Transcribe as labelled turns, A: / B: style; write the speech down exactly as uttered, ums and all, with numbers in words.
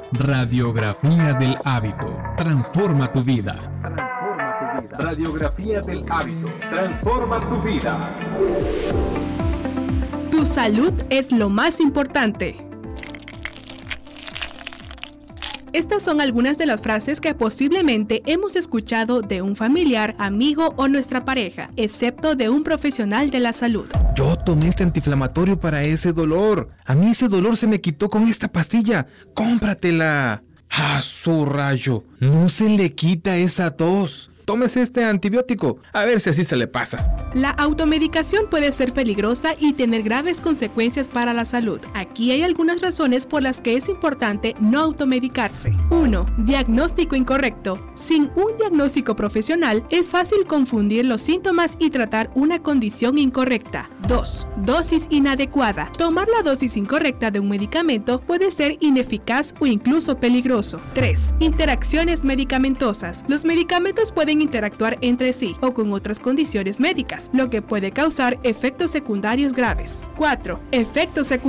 A: Radiografía del hábito. Transforma tu vida. Transforma tu vida. Radiografía del hábito. Transforma tu vida.
B: Tu salud es lo más importante. Estas son algunas de las frases que posiblemente hemos escuchado de un familiar, amigo o nuestra pareja, excepto de un profesional de la salud.
C: Yo tomé este antiinflamatorio para ese dolor. A mí ese dolor se me quitó con esta pastilla. ¡Cómpratela! ¡Ah, su rayo! No se le quita esa tos. Tómese este antibiótico, a ver si así se le pasa.
B: La automedicación puede ser peligrosa y tener graves consecuencias para la salud. Aquí hay algunas razones por las que es importante no automedicarse. uno. Diagnóstico incorrecto. Sin un diagnóstico profesional, es fácil confundir los síntomas y tratar una condición incorrecta. dos. Dosis inadecuada. Tomar la dosis incorrecta de un medicamento puede ser ineficaz o incluso peligroso. tres. Interacciones medicamentosas. Los medicamentos pueden interactuar entre sí o con otras condiciones médicas, lo que puede causar efectos secundarios graves. cuatro. Efectos secundarios